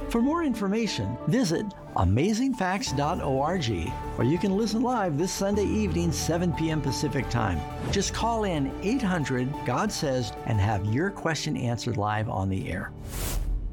For more information, visit amazingfacts.org, or you can listen live this Sunday evening, 7 p.m. Pacific Time. Just call in 800-GOD-SAYS and have your question answered live on the air.